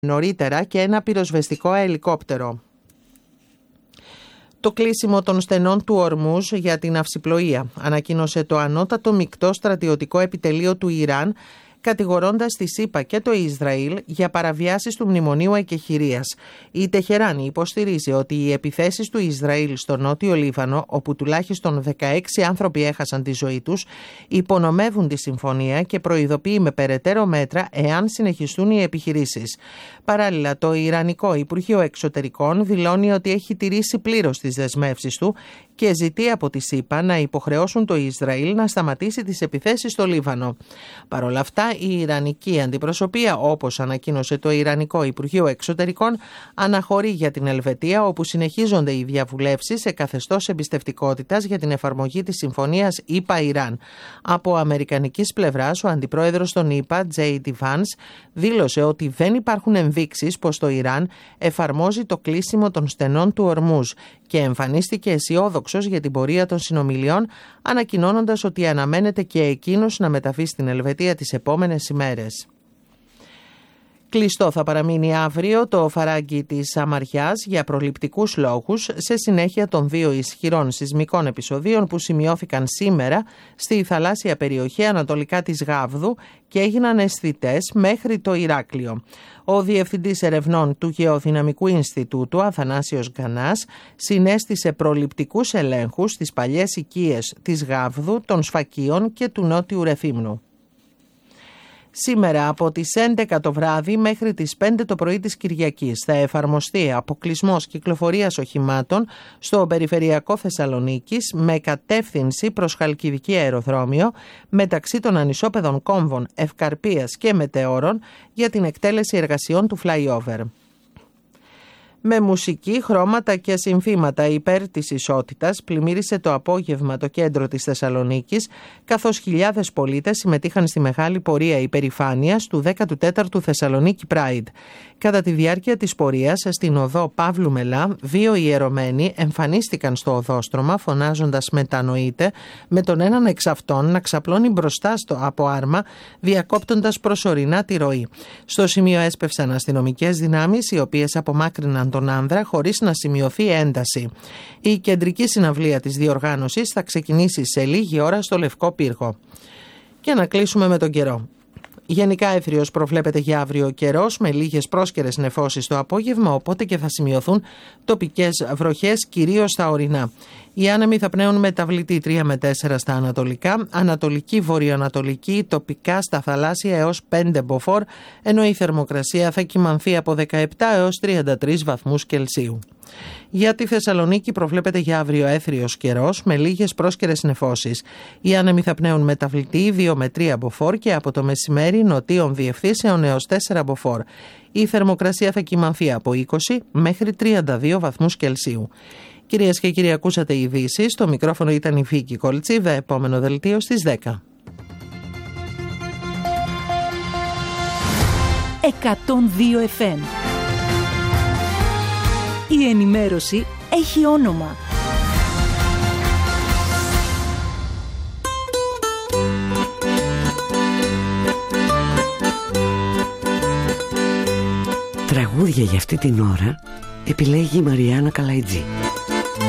νωρίτερα και ένα πυροσβεστικό ελικόπτερο. Το κλείσιμο των στενών του Ορμούζ για την ναυσιπλοεία, ανακοίνωσε το ανώτατο μεικτό στρατιωτικό επιτελείο του Ιράν, κατηγορώντας τη ΣΥΠΑ και το Ισραήλ για παραβιάσεις του Μνημονίου Εκεχηρίας. Η Τεχεράνη υποστηρίζει ότι οι επιθέσεις του Ισραήλ στο Νότιο Λίβανο, όπου τουλάχιστον 16 άνθρωποι έχασαν τη ζωή τους, υπονομεύουν τη συμφωνία και προειδοποιεί με περαιτέρω μέτρα εάν συνεχιστούν οι επιχειρήσεις. Παράλληλα, το Ιρανικό Υπουργείο Εξωτερικών δηλώνει ότι έχει τηρήσει πλήρως τις δεσμεύσεις του και ζητεί από τη ΣΥΠΑ να υποχρεώσουν το Ισραήλ να σταματήσει τις επιθέσεις στο Λίβανο. Παρ' όλα αυτά, η Ιρανική αντιπροσωπεία, όπως ανακοίνωσε το Ιρανικό Υπουργείο Εξωτερικών, αναχωρεί για την Ελβετία, όπου συνεχίζονται οι διαβουλεύσεις σε καθεστώς εμπιστευτικότητας για την εφαρμογή της συμφωνίας ΗΠΑ-Ιράν. Από αμερικανικής πλευράς, ο αντιπρόεδρος των ΗΠΑ, J.D. Vance, δήλωσε ότι δεν υπάρχουν ενδείξεις πως το Ιράν εφαρμόζει το κλείσιμο των στενών του Ορμούζ και εμφανίστηκε αισιόδοξος για την πορεία των συνομιλιών, ανακοινώνοντας ότι αναμένεται και εκείνος να μεταβεί στην Ελβετία τις επόμενες ημέρες. Κλειστό θα παραμείνει αύριο το φαράγγι της Σαμαριάς για προληπτικούς λόγους, σε συνέχεια των 2 ισχυρών σεισμικών επεισοδίων που σημειώθηκαν σήμερα στη θαλάσσια περιοχή ανατολικά της Γάβδου και έγιναν αισθητές μέχρι το Ηράκλειο. Ο Διευθυντής Ερευνών του Γεωδυναμικού Ινστιτούτου, Αθανάσιος Γκανάς, συνέστησε προληπτικούς ελέγχους στις παλιές οικίες της Γάβδου, των Σφακίων και του Νότιου Ρεθύμνου. Σήμερα από τις 11 το βράδυ μέχρι τις 5 το πρωί της Κυριακής θα εφαρμοστεί αποκλεισμός κυκλοφορίας οχημάτων στο περιφερειακό Θεσσαλονίκης με κατεύθυνση προς Χαλκιδική αεροδρόμιο μεταξύ των ανισόπεδων κόμβων Ευκαρπίας και Μετεώρων για την εκτέλεση εργασιών του flyover. Με μουσική, χρώματα και συνθήματα υπέρ της ισότητας πλημμύρισε το απόγευμα το κέντρο της Θεσσαλονίκης, καθώς χιλιάδες πολίτες συμμετείχαν στη μεγάλη πορεία υπερηφάνειας του 14ου Θεσσαλονίκη Pride. Κατά τη διάρκεια της πορείας στην οδό Παύλου Μελά, 2 ιερωμένοι εμφανίστηκαν στο οδόστρωμα φωνάζοντας «Μετανοείτε», με τον έναν εξ αυτών να ξαπλώνει μπροστά από άρμα, διακόπτοντας προσωρινά τη ροή. Στο σημείο έσπευσαν αστυνομικές δυνάμεις, οι οποίες απομάκρυναν τον άνδρα χωρίς να σημειωθεί ένταση. Η κεντρική συναυλία της διοργάνωσης θα ξεκινήσει σε λίγη ώρα στο Λευκό Πύργο. Και να κλείσουμε με τον καιρό. Γενικά έθριος προβλέπεται για αύριο καιρός με λίγες πρόσκαιρες νεφώσεις το απόγευμα, οπότε και θα σημειωθούν τοπικές βροχές, κυρίως στα ορεινά. Οι άνεμοι θα πνέουν μεταβλητή 3 με 4 στα ανατολικά, ανατολική βορειοανατολική, τοπικά στα θαλάσσια έως 5 μποφόρ, ενώ η θερμοκρασία θα κυμανθεί από 17 έως 33 βαθμούς Κελσίου. Για τη Θεσσαλονίκη προβλέπεται για αύριο έθριος καιρός με λίγες πρόσκαιρες νεφώσεις. Οι άνεμοι θα πνέουν μεταβλητή 2 με 3 μποφόρ και από το μεσημέρι νοτίων διευθύνσεων έως 4 μποφόρ. Η θερμοκρασία θα κυμανθεί από 20 μέχρι 32 βαθμούς Κελσίου. Κυρίες και κύριοι, ακούσατε ειδήσεις. Στο μικρόφωνο ήταν η Βίκη Κολτσίδα. Επόμενο δελτίο στις 10. 102 FM. Η ενημέρωση έχει όνομα. Τραγούδια για αυτή την ώρα επιλέγει η Μαριάννα Καλαϊτζή.